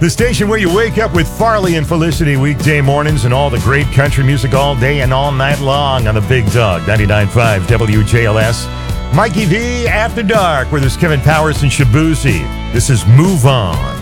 The station where you wake up with Farley and Felicity weekday mornings and all the great country music all day and all night long on the Big Dog 99.5 WJLS. Mikey V After Dark, where there's Kevin Powers and Shabuzi. This is Move On.